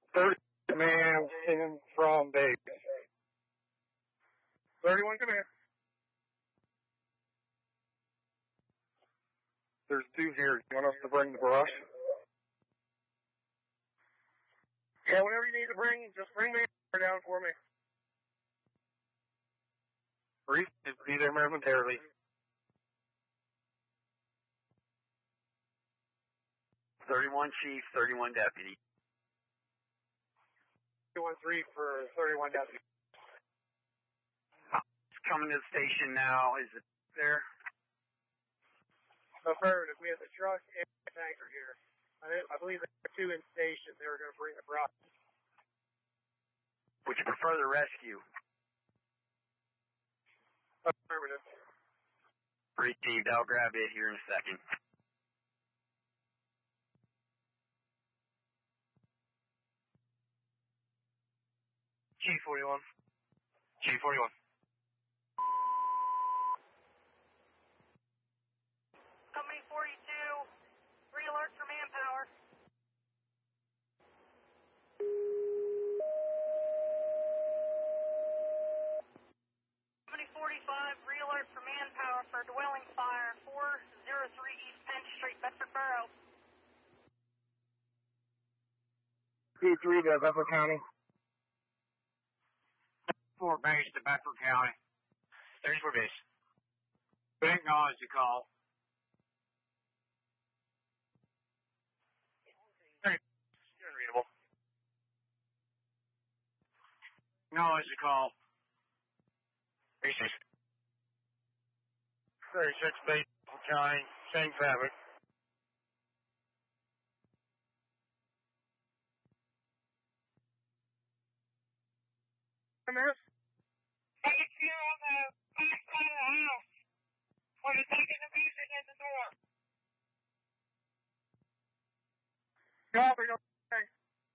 30 man in from base. 31 command. There's two here. You want us to bring the brush? Yeah, whatever you need to bring, just bring me down for me. Reese is be there momentarily. "31 Chief, 31 Deputy. 213 for 31 Deputy. It's coming to the station now. Is it there? Affirmative. We have the truck and the tanker here. I believe there are two in station. They were going to bring the brush. Would you prefer the rescue? Affirmative. Received. I'll grab it here in a second. G41. G41. Company 42, re-alert for manpower. Company 45, re-alert for manpower for dwelling fire, 403 East Penn Street, Bedford Borough. P3 to Bedford County. Fort Base to Bedford County. 34 base. Acknowledge the call. Unreadable. Acknowledge the call. 36 base, County, same fabric. I can see her on the back side of the house. When you're taking the music at the door. Copy, no thanks.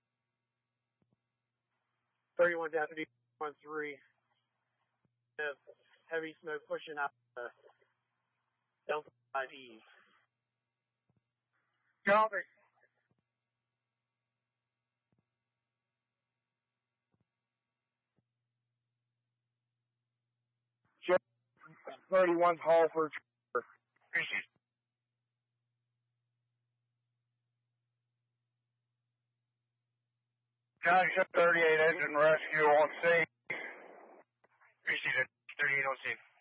31 Deputy 13. Heavy smoke pushing out the Delta 5 East. Copy. 31 Halford. County 38 engine rescue on scene. Appreciate it. 38 on scene.